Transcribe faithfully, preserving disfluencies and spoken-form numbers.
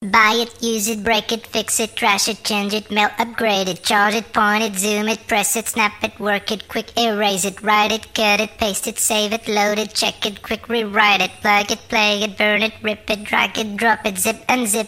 Buy it, use it, break it, fix it, trash it, change it, melt, upgrade it, charge it, point it, zoom it, press it, snap it, work it, quick erase it, write it, cut it, paste it, save it, load it, check it, quick rewrite it, plug it, play it, burn it, rip it, drag it, drop it, zip unzip